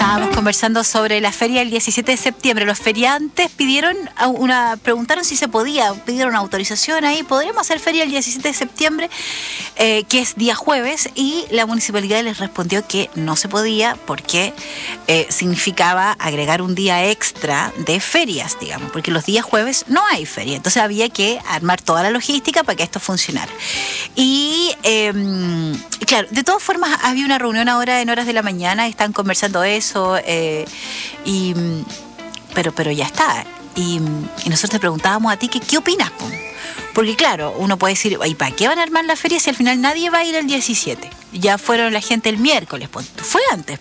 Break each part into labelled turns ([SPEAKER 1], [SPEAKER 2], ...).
[SPEAKER 1] Estábamos conversando sobre la feria del 17 de septiembre. Los feriantes preguntaron si se podía, pidieron autorización ahí. ¿Podríamos hacer feria el 17 de septiembre, que es día jueves? Y la municipalidad les respondió que no se podía porque significaba agregar un día extra de ferias, digamos, porque los días jueves no hay feria. Entonces había que armar toda la logística para que esto funcionara. Y claro, de todas formas había una reunión ahora en horas de la mañana, están conversando eso, pero ya está. Y nosotros te preguntábamos a ti que, ¿qué opinas? Porque claro, uno puede decir, ¿y para qué van a armar la feria si al final nadie va a ir el 17? Ya fueron la gente el miércoles, fue antes.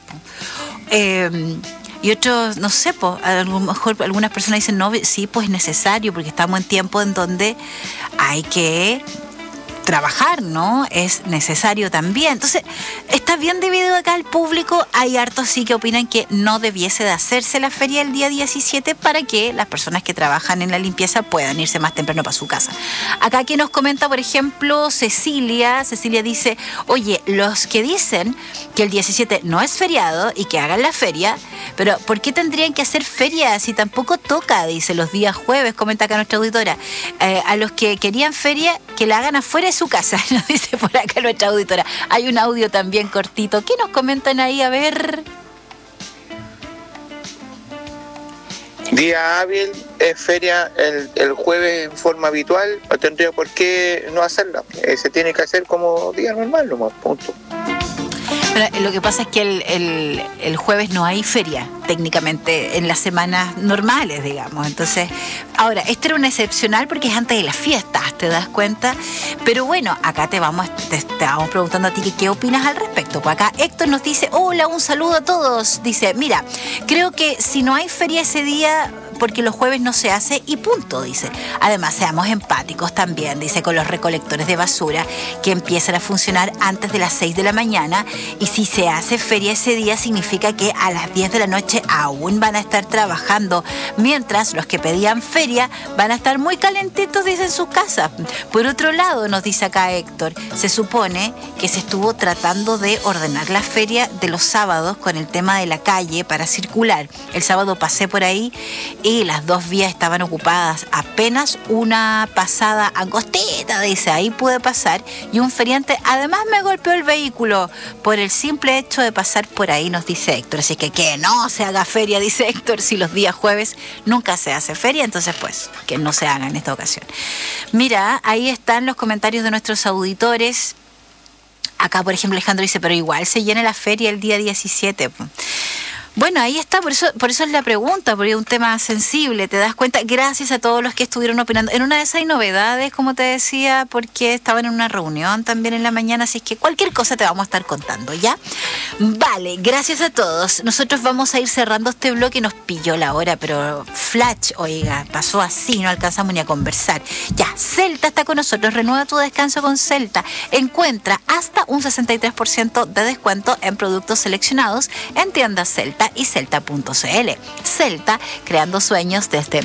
[SPEAKER 1] Y otros, no sé, a lo mejor algunas personas dicen, no, sí, pues es necesario, porque estamos en tiempo en donde hay que trabajar, ¿no? Es necesario también. Entonces, está bien dividido acá el público. Hay hartos sí que opinan que no debiese de hacerse la feria el día 17 para que las personas que trabajan en la limpieza puedan irse más temprano para su casa. Acá que nos comenta, por ejemplo, Cecilia dice, oye, los que dicen que el 17 no es feriado y que hagan la feria, pero ¿por qué tendrían que hacer feria si tampoco toca? Dice, los días jueves, comenta acá nuestra auditora. A los que querían feria, que la hagan afuera de su casa, nos dice por acá nuestra auditora. Hay un audio también cortito. ¿Qué nos comentan ahí? A ver.
[SPEAKER 2] Día hábil, es feria el jueves en forma habitual, no tendría por qué no hacerla. Se tiene que hacer como día normal, nomás, punto.
[SPEAKER 1] Pero lo que pasa es que el jueves no hay feria, técnicamente, en las semanas normales, digamos. Entonces, ahora, esto era una excepcional porque es antes de las fiestas, ¿te das cuenta? Pero bueno, acá te vamos preguntando a ti qué opinas al respecto. Pues acá Héctor nos dice, hola, un saludo a todos. Dice, mira, creo que si no hay feria ese día, porque los jueves no se hace y punto, dice. Además, seamos empáticos también, dice, con los recolectores de basura que empiezan a funcionar antes de las 6 de la mañana, y si se hace feria ese día significa que a las 10 de la noche aún van a estar trabajando, mientras los que pedían feria van a estar muy calentitos, dice, en sus casas. Por otro lado, nos dice acá Héctor, se supone que se estuvo tratando de ordenar la feria de los sábados con el tema de la calle para circular. El sábado pasé por ahí y las dos vías estaban ocupadas, apenas una pasada angostita, dice, ahí pude pasar, y un feriante además me golpeó el vehículo por el simple hecho de pasar por ahí, nos dice Héctor. Así que no se haga feria, dice Héctor, si los días jueves nunca se hace feria, entonces pues que no se haga en esta ocasión. Mira, ahí están los comentarios de nuestros auditores. Acá, por ejemplo, Alejandro dice, pero igual se llena la feria el día 17. Bueno, ahí está, por eso es la pregunta, porque es un tema sensible, te das cuenta. Gracias a todos los que estuvieron opinando. En una de esas hay novedades, como te decía, porque estaban en una reunión también en la mañana, así que cualquier cosa te vamos a estar contando, ¿ya? Vale, gracias a todos. Nosotros vamos a ir cerrando este bloque, nos pilló la hora, pero flash, oiga, pasó así, no alcanzamos ni a conversar. Ya, Celta está con nosotros, renueva tu descanso con Celta. Encuentra hasta un 63% de descuento en productos seleccionados en tiendas Celta y Celta.cl. Celta, creando sueños desde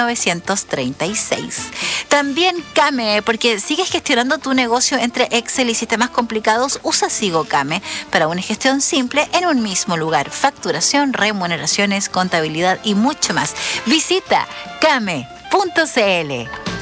[SPEAKER 1] 1936. También Kame, porque sigues gestionando tu negocio entre Excel y sistemas complicados, usa Sigo Kame para una gestión simple en un mismo lugar. Facturación, remuneraciones, contabilidad y mucho más. Visita Kame.cl.